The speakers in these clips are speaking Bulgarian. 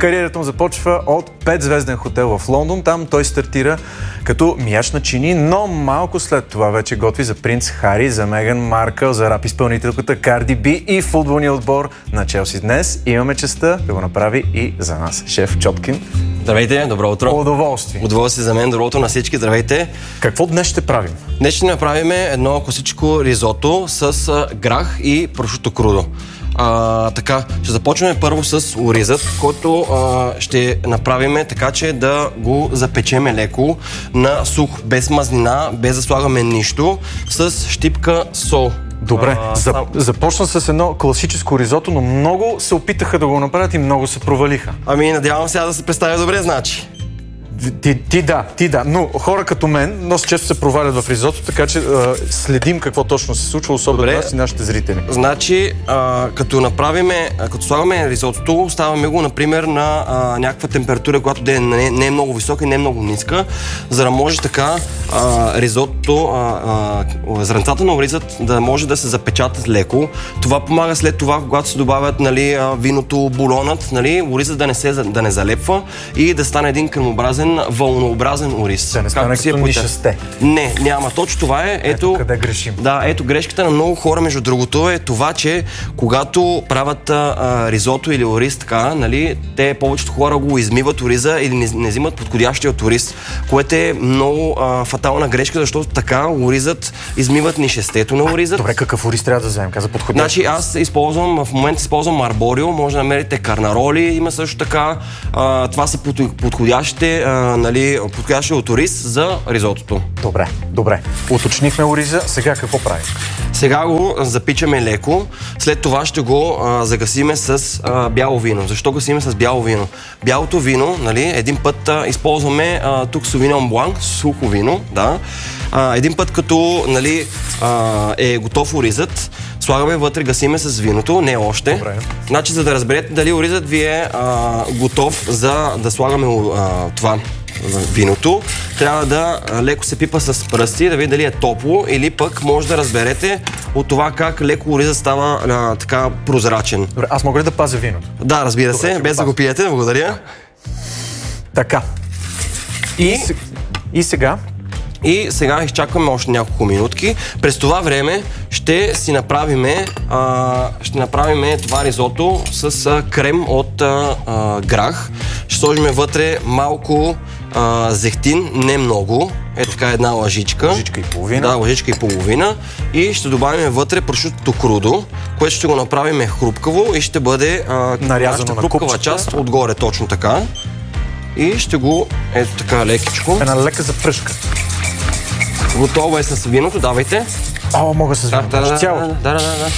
Кариерата му започва от 5-звезден хотел в Лондон. Там той стартира като мияч на чини, но малко след това вече готви за принц Хари, за Меган Маркъл, за рап изпълнителката Карди Би и футболния отбор на Челси. Днес имаме честта да го направи и за нас шеф Чопкин. Здравейте, добро утро. Удоволствие. Удоволствие за мен, добро утро на всички, здравейте. Какво днес ще правим? Днес ще направим едно класическо ризото с грах и прошуто крудо. Така, ще започваме първо с оризът, който ще направим така, че да го запечеме леко на сух, без мазнина, без да слагаме нищо, с щипка сол. Добре, започна с едно класическо ризото, но много се опитаха да го направят и много се провалиха. Ами, надявам се да се представя добре, значи. Ти да, но хора като мен доста често се провалят в ризото, така че следим какво точно се случва, особено нас и нашите зрители. Значи, като слагаме ризотото, оставяме го, например, на някаква температура, която не е много висока и не е много ниска, за да може така ризотото, зранцата на оризът да може да се запечатат леко. Това помага след това, когато се добавят виното, булонът, оризът да не залепва и да стане един кръмообразен, вълнообразен ориз. Да не стане като нишесте. Не, няма. Точно това е. Ето къде грешим. Да, ето грешката на много хора, между другото, е това, че когато правят ризото или ориз, така, те повечето хора го измиват ориза или не взимат подходящия от ориз, което е много фатална грешка, защото така оризът измиват нишестето на оризът. Добре, какъв ориз трябва да вземем? Каза подходящ. Значи аз в момента използвам арборио, може да намерите карнароли, има също така, това са подходящите от ориз за ризотото. Добре. Уточнихме ориза, сега какво правим? Сега го запичаме леко, след това ще го загасиме с бяло вино. Защо гасиме с бяло вино? Бялото вино, един път използваме тук Sauvignon Blanc, сухо вино, да. Един път като е готов оризът, слагаме вътре, гасиме с виното, не още. Добре. Значи, за да разберете дали оризът ви е готов за да слагаме това виното, трябва да леко се пипа с пръсти, да види дали е топло, или пък може да разберете от това как леко оризът става така прозрачен. Добре, аз мога ли да пазя виното? Да, разбира се, без да го пиете, благодаря. Така. И сега? И сега изчакваме още няколко минутки. През това време ще направим това ризото с крем от грах. Ще сложим вътре малко зехтин, не много. Е така една лъжичка. Лъжичка и половина. Да, лъжичка и половина. И ще добавим вътре прошутото крудо, което ще го направим хрупкаво и ще бъде нарязано на хрупкава част отгоре, точно така. И ще го, ето така, лекичко. Една лека запръшка. Готово е с виното, давайте. Мога с виното. Да.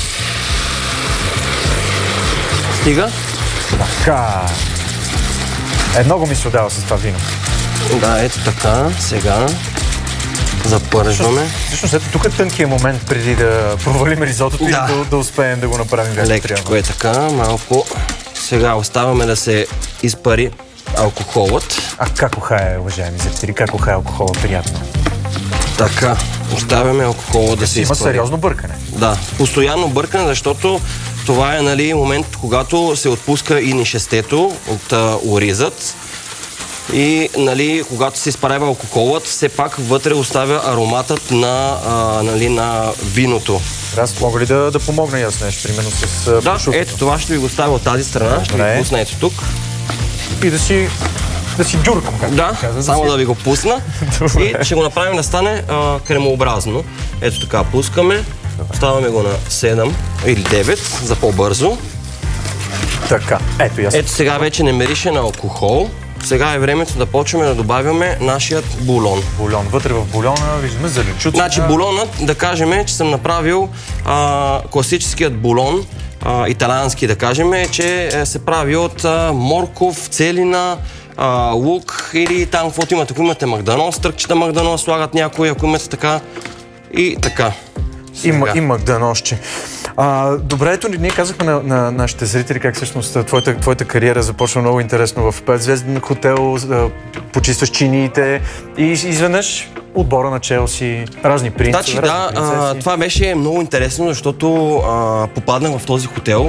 Стига. Така. Много ми се отдава с това вино. Да, ето така. Сега запържваме. Всъщност, ето тук е тънкият момент преди да провалим ризотото и да успеем да го направим както трябва. Лекичко е така, малко. Сега оставаме да се изпари алкохолът. Как ухае, уважаеми зрители? Как ухае алкохола приятно? Така, оставяме алкохола да се изпари. Има сериозно бъркане. Да, постоянно бъркане, защото това е момент, когато се отпуска и нишестето от оризът. И когато се изпарява алкохолът, все пак вътре оставя ароматът на виното. Аз мога ли да помогна и аз нещо, примерно с прошутото? Ето това ще ви го ставя от тази страна, ще ви пусна ето тук. И да си джуркам, само да ви го пусна. И ще го направим да стане кремообразно. Ето така, пускаме. Ставаме го на 7 или 9 за по-бързо. Така, ето сега вече не мирише на алкохол. Сега е времето да почваме да добавяме нашият булон. Вътре в булона виждаме зеленчуци. Значи булонът, да кажем, че съм направил класическият булон, италиански, да кажем, че се прави от морков, целина, лук или там каквото имате. Ако имате магдано, стръкчета магдано слагат някои, ако имате така и така. И магдановще. Добре, ето ние казахме на нашите зрители как всъщност твоята кариера започва много интересно в 5-звезден хотел, почистваш чиниите и изведнъж отбора на Челси, разни принци. Това беше много интересно, защото попаднах в този хотел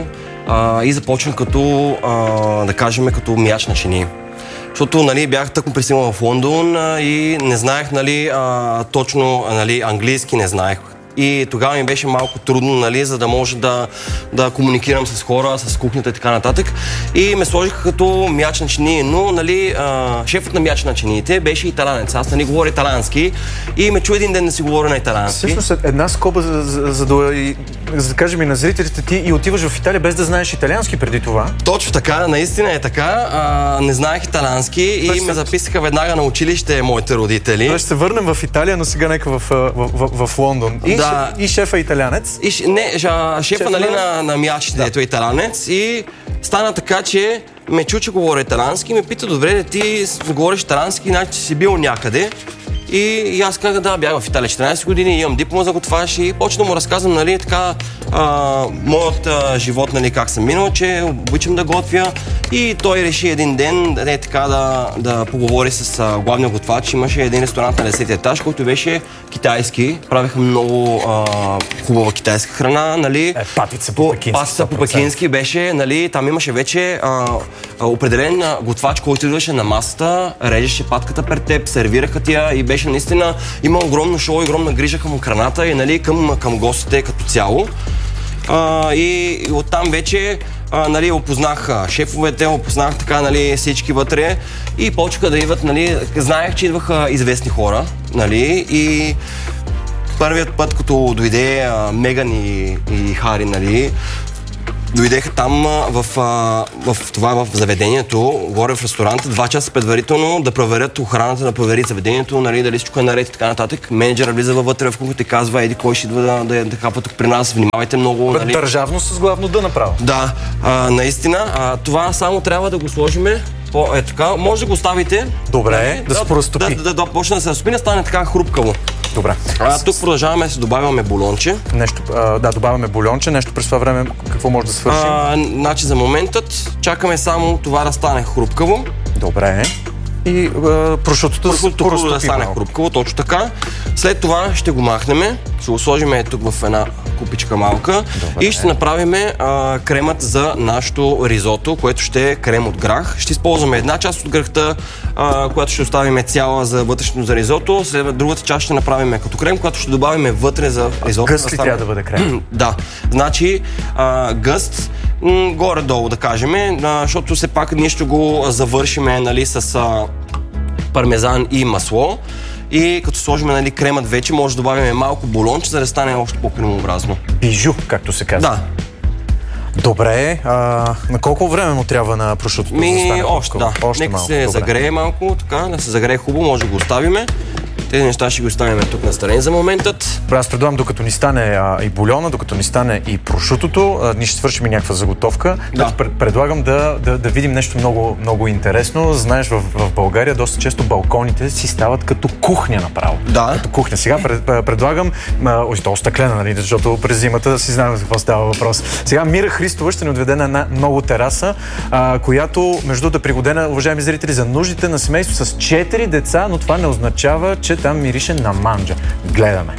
и започнах като, да кажем, като мияч на чини. Защото, нали, бях тъкмо пристигнал в Лондон и не знаех, нали, точно, нали, английски не знаех. И тогава ми беше малко трудно, нали, за да може да комуникирам с хора, с кухнята и така нататък. И ме сложиха като мияч на чинии, но, нали, шефът на мияч на чиниите беше италянец. Аз, нали, говоря италянски и ме чу един ден да си говоря на италянски. Всъщност една скоба, за да кажем и на зрителите, ти и отиваш в Италия без да знаеш италиански преди това. Точно така, наистина е така. Не знаех италиански и ме записаха веднага на училище моите родители. Ще се върнем в Италия, но сега нека в Лондон. И шефа италянец. Шефа, нали, на мячите, ето е италянец. И стана така, че ме чу, че говоря италянски и ме пита, добре, ти говориш италянски, значи си бил някъде. И аз казах, да, бях в Италия 14 години, имам диплома за готвач и почна да му разказвам, нали, така, моят живот, нали, как съм минал, че обичам да готвя. И той реши един ден, така да поговори с главния готвач. Имаше един ресторант на 10 етаж, който беше китайски. Правеха много хубава китайска храна, нали. Патица по-пекински. Патица по-пекински беше, нали, там имаше вече определен готвач, който идваше на масата, режеше патката пред теб, сервираха тя и беше наистина, има огромно шоу, огромна грижа към храната и, нали, към гостите като цяло. И оттам вече, нали, опознах шефовете, опознах така, нали, всички вътре и почнаха да идват, нали, знаех, че идваха известни хора, нали, и първият път, като дойде Меган и Хари, нали, дойдеха там в заведението, горе в ресторанта, 2 часа предварително да проверят охраната, да проверят заведението, нали, дали всичко е наред и така нататък. Менеджерът влиза вътре в кухнята и казва, еди кой ще идва да хапа тук при нас, внимавайте много. Нали. Държавност с главно Д направо. Да, наистина. Това само трябва да го сложиме. Така, може да го оставите. Добре, да се поразтопи. Да почне да се разтопи, да стане така хрупкаво. Добре. Тук продължаваме да се добавяме бульонче. Добавяме бульонче. Нещо през това време какво може да свършим? Значи за моментът чакаме само това да стане хрупкаво. Добре. И прошутото да стане хрупкаво, точно така. След това ще го махнем, ще го сложим тук в една купичка малка. Добре. И ще направим кремът за нашото ризото, което ще е крем от грах. Ще използваме една част от грахта, която ще оставим цяла за вътрешно за ризото. След другата част ще направим като крем, която ще добавим вътре за ризото. Гъст ли трябва да бъде крем? Да, значи гъст, горе-долу да кажем, защото все пак ние ще го завършиме, нали, с пармезан и масло. И като сложим, нали, кремът вече, може да добавим малко бульонче, за да стане още по-кремообразно. Бижу, както се казва. Да. Добре, на колко време му трябва на прошутото да стане още, да. Нека малко. се загрее малко, така, да се загрее хубаво, може да го оставиме. Тези неща ще ги оставим тук настрани за моментът. Аз предлагам, докато ни стане и бульона, докато ни стане и прошутото, ние ще свършим и някаква заготовка. Да. Предлагам да видим нещо много, много интересно. Знаеш, в България доста често балконите си стават като кухня направо. Да. Като кухня. Сега предлагам, то стъклена, нали, защото през зимата си знаем за какво става въпрос. Сега Мира Христова ще ни отведе на една много тераса, която, между другото, е пригодена, уважаеми зрители, за нуждите на семейство с 4 деца, но това не означава, че там мирише на манджа. Гледаме.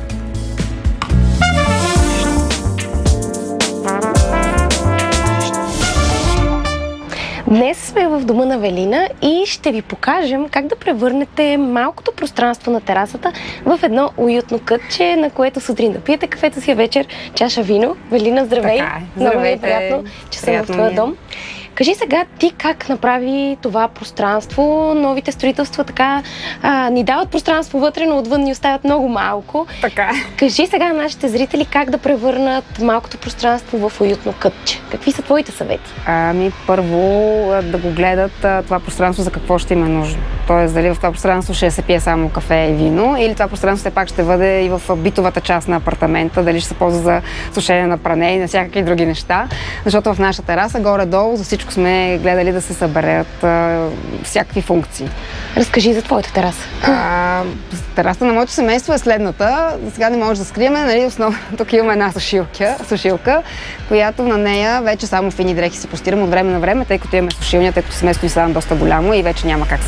Днес сме в дома на Велина и ще ви покажем как да превърнете малкото пространство на терасата в едно уютно кътче, на което сутрин да пиете кафето си, вечер чаша вино. Велина, здравей! Много ми е приятно, че съм в твоя дом. Кажи сега ти как направи това пространство, новите строителства така ни дават пространство вътре, но отвън ни оставят много малко. Така. Кажи сега на нашите зрители как да превърнат малкото пространство в уютно кътче. Какви са твоите съвети? Първо да го гледат това пространство за какво ще им е нужно. Тоест дали в това пространство ще се пие само кафе и вино, или това пространство все пак ще бъде и в битовата част на апартамента, дали ще се ползва за сушене на пране и на всякакви други неща. Защото в нашата тераса горе-долу за всичко сме гледали да се съберат всякакви функции. Разкажи за твоята тераса. Терасата на моето семейство е следната. Сега не може да скриеме, нали, основно тук имаме една сушилка, която на нея вече само фини дрехи си постирам от време на време, тъй като имаме сушилня, тъй като семейството ни става доста голямо и вече няма как само на тази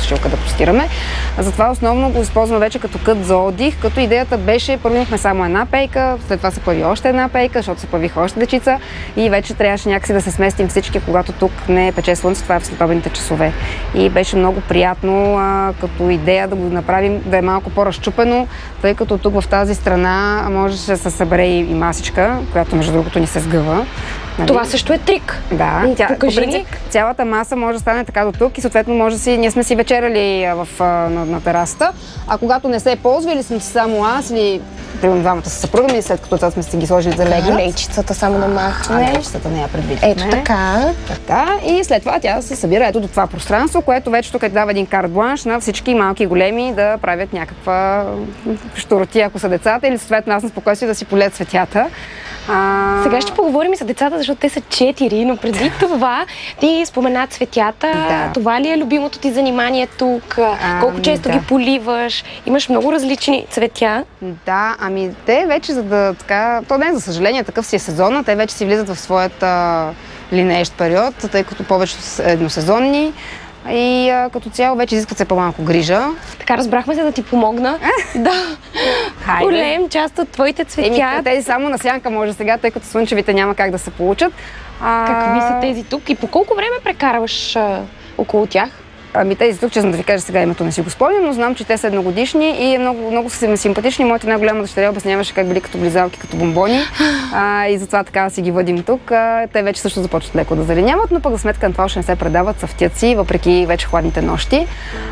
сушилка да простираме. Затова основно го използваме вече като кът за отдих, като идеята беше, първо имахме само една пейка, след това се появи още една пейка, защото се появиха още дечица и вече трябваше някакси да се сместим всички, когато тук не пече слънце, това е в следобедните часове. И беше много приятно като идея да го направим да е малко по-разчупено, тъй като тук в тази страна можеше да се събере и масичка, която между другото ни се сгъва. Нали? Това също е трик. Да, Покажи ни. Цялата маса може да стане така до тук и съответно може да си, ние сме си вечеряли на терасата, а когато не се ползва или съм си само аз или примерно двамата са съпруга ми, след като това сме си ги сложили за легнат. Лейчицата само да махне. Лейчицата не я предвиждаме. Ето така. Така, и след това тя се събира ето до това пространство, което вече тук дава един карт бланш на всички малки и големи да правят някаква щуротия, ако са децата, или съответно аз на спокойствие да си полеят цветята. Сега ще поговорим и за децата, защото те са 4, но преди това ти спомена цветята. Да. Това ли е любимото ти занимание тук? Колко често ги поливаш? Имаш много различни цветя. Да, те вече за да така... То не, за съжаление, такъв си е сезона. Те вече си влизат в своята линеещ период, тъй като повечето са едносезонни. И като цяло вече изискват се по-малко грижа. Така, разбрахме се да ти помогна. Да. Полеем част от твоите цветя. Тези само на сянка може сега, тъй като слънчевите няма как да се получат. Какви са тези тук и по колко време прекарваш около тях? Тези тук, честно да ви кажа, сега името не си го спомням, но знам, че те са едногодишни и много са симпатични. Моята най-голяма дъщеря обясняваше как били като близалки, като бомбони. И затова така си ги въдим тук. Те вече също започват леко да зеленяват, но пък за сметка на това още не се предават, цъфтят си, въпреки вече хладните нощи.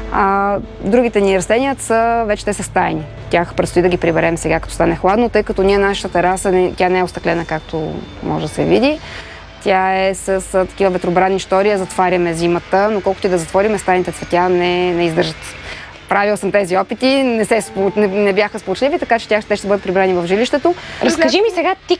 Другите ни растения вече те са стайни. Тях предстои да ги приберем сега, като стане хладно, тъй като нашата тераса, тя не е остъклена, както може да се види. Тя е с такива ветробранни штори, затваряме зимата, но колкото и да затвориме, стайните цветя не издържат. Правила съм тези опити, не бяха сполучливи, така че тях ще бъдат прибрани в жилището. Разкажи ми сега ти